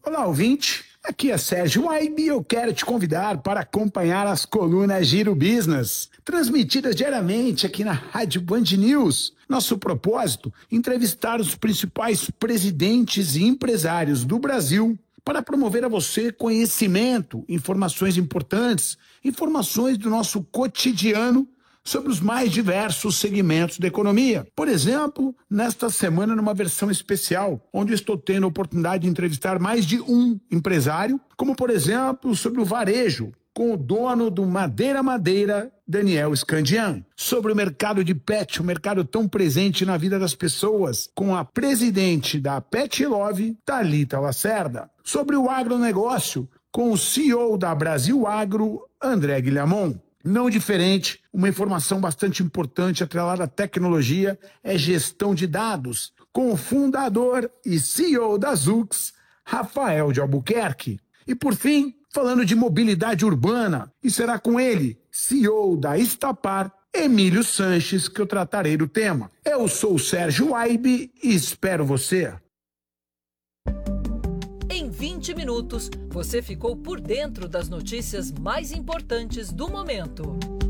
Olá, ouvinte. Aqui é Sérgio Waibe e eu quero te convidar para acompanhar as colunas Giro Business, transmitidas diariamente aqui na Rádio Band News. Nosso propósito, entrevistar os principais presidentes e empresários do Brasil para promover a você conhecimento, informações importantes, informações do nosso cotidiano sobre os mais diversos segmentos da economia. Por exemplo, nesta semana, numa versão especial, onde estou tendo a oportunidade de entrevistar mais de um empresário, como, por exemplo, sobre o varejo, com o dono do Madeira, Daniel Scandian. Sobre o mercado de pet, um mercado tão presente na vida das pessoas, com a presidente da Pet Love, Thalita Lacerda. Sobre o agronegócio, com o CEO da Brasil Agro, André Guilhamon. Não diferente, uma informação bastante importante atrelada à tecnologia é gestão de dados, com o fundador e CEO da Zux, Rafael de Albuquerque. E por fim, falando de mobilidade urbana, e será com ele, CEO da Estapar, Emílio Sanches, que eu tratarei do tema. Eu sou o Sérgio Waibe e espero você. Em 20 minutos, você ficou por dentro das notícias mais importantes do momento.